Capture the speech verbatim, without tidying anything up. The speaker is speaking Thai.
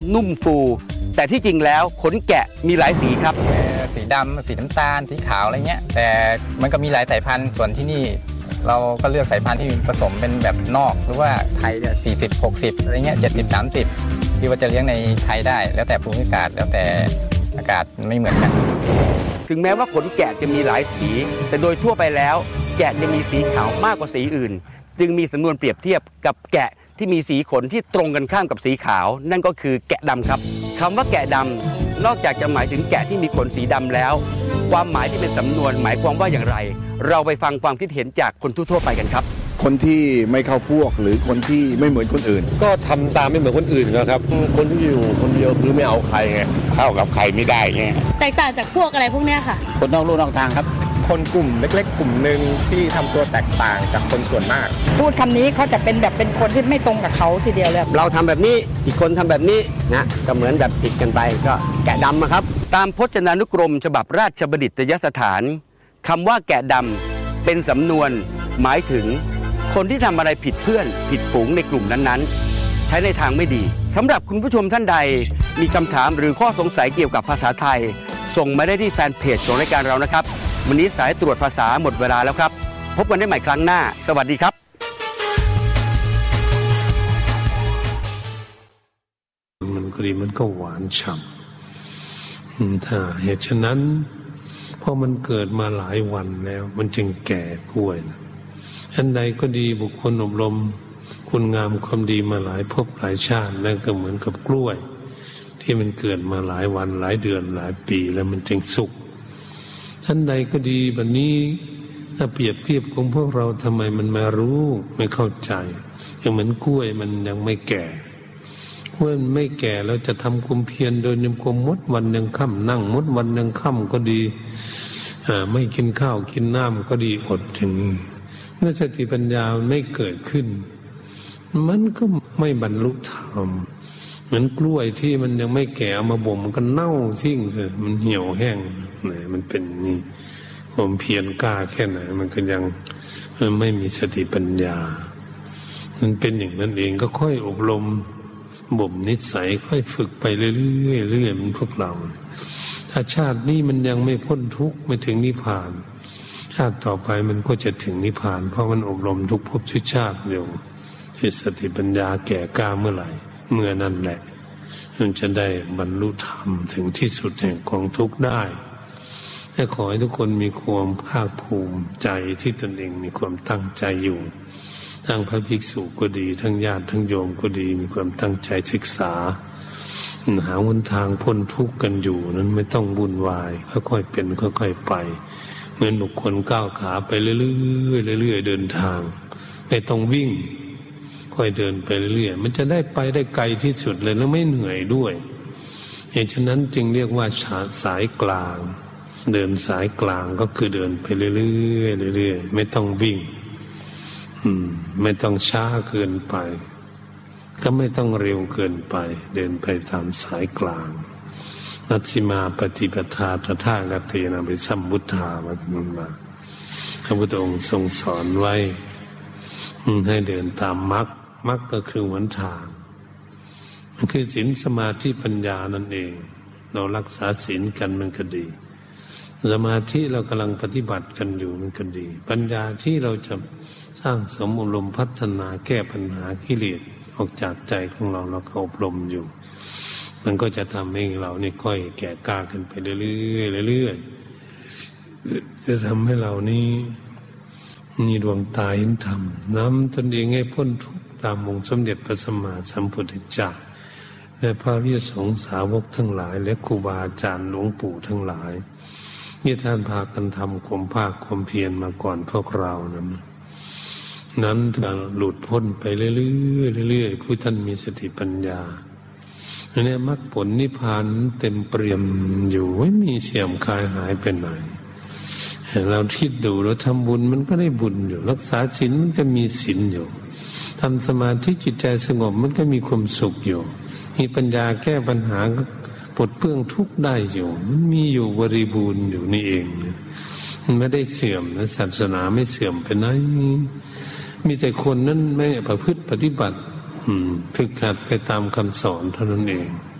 นุ่มฟูแต่ที่จริงแล้วขนแกะมีหลายสีครับสีดำสีน้ำตาลสีขาวอะไรเงี้ยแต่มันก็มีหลายสายพันธุ์ส่วนที่นี่เราก็เลือกสายพันธุ์ที่ผสมเป็นแบบนอกหรือว่าไทยเนี่ยสี่สิบ หกสิบอะไรเงี้ยเจ็ดสิบ สามสิบที่ว่าจะเลี้ยงในไทยได้แล้วแต่ภูมิอากาศแล้วแต่อากาศไม่เหมือนกันถึงแม้ว่าขนแกะจะมีหลายสีแต่โดยทั่วไปแล้วแกะจะมีสีขาวมากกว่าสีอื่นจึงมีสำนวนเปรียบเทียบกับแกะที่มีสีขนที่ตรงกันข้ามกับสีขาวนั่นก็คือแกะดำครับคำว่าแกะดำนอกจากจะหมายถึงแกะที่มีขนสีดำแล้วความหมายที่เป็นสำนวนหมายความว่าอย่างไรเราไปฟังความคิดเห็นจากคนทั่วๆไปกันครับคนที่ไม่เข้าพวกหรือคนที่ไม่เหมือนคนอื่นก็ทำตามไม่เหมือนคนอื่นนะครับคนที่อยู่คนเดียวคือไม่เอาใครไงเข้ากับใครไม่ได้ไงแตกต่างจากพวกอะไรพวกนี้ค่ะคนนอกลู่นอกทางครับคนกลุ่มเล็กๆกลุ่มหนึ่งที่ทำตัวแตกต่างจากคนส่วนมากพูดคำนี้เขาจะเป็นแบบเป็นคนที่ไม่ตรงกับเขาทีเดียวเลยเราทำแบบนี้อีกคนทำแบบนี้นะก็เหมือนแบบผิดกันไปก็แกะดำนะครับตามพจนานุกรมฉบับราชบัณฑิตยสถานคำว่าแกะดำเป็นสำนวนหมายถึงคนที่ทำอะไรผิดเพื่อนผิดฝูงในกลุ่มนั้นๆใช้ในทางไม่ดีสำหรับคุณผู้ชมท่านใดมีคำถามหรือข้อสงสัยเกี่ยวกับภาษาไทยส่งมาได้ที่แฟนเพจของรายการเรานะครับวันนี้สายตรวจภาษาหมดเวลาแล้วครับพบกันได้ใหม่ครั้งหน้าสวัสดีครับมันก็ดีมันก็หวานฉ่ำถ้าเหตุฉะนั้นพอมันเกิดมาหลายวันแล้วมันจึงแก่กล้วยนะอันใดก็ดีบุคคลอบรมคุณงามความดีมาหลายภพหลายชาตินั่นก็เหมือนกับกล้วยที่มันเกิดมาหลายวันหลายเดือนหลายปีแล้วมันจึงสุกท่านใดก็ดีบัดนี้ถ้าเปรียบเทียบของพวกเราทำไมมันมารู้ไม่เข้าใจอย่างเหมือนกล้วยมันยังไม่แก่เมื่อไม่แก่แล้วจะทำความเพียรโดยยังความมดวันยังค่ำนั่งมดวันยังค่ำก็ดีอ่าไม่กินข้าวกินน้ำก็ดีอดอย่างนี้เมื่อสติปัญญาไม่เกิดขึ้นมันก็ไม่บรรลุธรรมเหมือนกล้วยที่มันยังไม่แก่เอามาบ่มมันก็เน่าทิ้งเลยมันเหี่ยวแห้งเนี่ยมันเป็นนี่ผมเพียรกล้าแค่ไหนมันก็ยังไม่มีสติปัญญามันเป็นอย่างนั้นเองก็ค่อยอบรมบ่มนิสัยค่อยฝึกไปเรื่อยๆเรื่อยๆมันพวกเราถ้าชาตินี้มันยังไม่พ้นทุกข์ไม่ถึงนิพพานชาติต่อไปมันก็จะถึงนิพพานเพราะมันอบรมทุกภพทุกชาติอยู่ที่สติปัญญาแก่กล้าเมื่อไหร่เมื่อนั้นแหละมันจะได้บรรลุธรรมถึงที่สุดแห่งกองทุกข์ได้และขอให้ทุกคนมีความภาคภูมิใจที่ตนเองมีความตั้งใจอยู่ทั้งพระภิกษุก็ดีทั้งญาติทั้งโยมก็ดีมีความตั้งใจศึกษาหาหนทางพ้นทุกข์กันอยู่นั้นไม่ต้องวุ่นวายค่อยๆเป็นค่อยๆไปเหมือนบุคคลก้าวขาไปเรื่อยๆเรื่อยๆเดินทางไม่ต้องวิ่งค่อยเดินไปเรื่อยๆมันจะได้ไปได้ไกลที่สุดเลยแล้วไม่เหนื่อยด้วยเหตุฉะนั้นจึงเรียกว่าสายกลางเดินสายกลางก็คือเดินไปเรื่อยๆเรื่อยๆไม่ต้องวิ่งอืมไม่ต้องช้าเกินไปก็ไม่ต้องเร็วเกินไปเดินไปตามสายกลางนัชฌิมาปฏิปทาตถาคเตนะไปสัมพุทธามามาพระพุทธองค์ทรงสอนไว้ให้เดินตามมรรคมรรคก็คือหนทางมันคือศีลสมาธิปัญญานั่นเองเรารักษาศีลกันมันก็ดีสมาธิเรากำลังปฏิบัติกันอยู่มันก็ดีปัญญาที่เราจะสร้างสมอารมณ์พัฒนาแก้ปัญหากิเลสออกจากใจของเราเราก็อบรมอยู่มันก็จะทำให้เรานี่ค่อยแก่กล้าขึ้นไปเรื่อยๆเรื่อยๆจะทำให้เรานี่มีดวงตาเห็นธรรมนำตนเองให้พ้นทุกข์ตามองค์สมเด็จพระสัมมาสัมพุทธเจ้าและพระอริยสงฆ์สาวกทั้งหลายและครูบาอาจารย์หลวงปู่ทั้งหลายที่ท่านพากันทำความภาคความเพียรมาก่อนพวกเรานั้นนั้นจะหลุดพ้นไปเรื่อยๆเรื่อยๆผู้ท่านมีสติปัญญาเนี่ยมรรคผลนิพพานเต็มเปี่ยมอยู่ไม่มีเสื่อมคลายหายไปไหนเราคิดดูเราทำบุญมันก็ได้บุญอยู่รักษาศีลมันก็มีศีลอยู่ทำสมาธิจิตใจสงบมันก็มีความสุขอยู่มีปัญญาแก้ปัญหาปลดเปลื้องทุกข์ได้อยู่มันมีอยู่บริบูรณ์อยู่นี่เองมันไม่ได้เสื่อมนะศาสนาไม่เสื่อมไปไหนมีแต่คนนั้นไม่ประพฤติปฏิบัติฝึกหัดไปตามคำสอนเท่านั้นเอง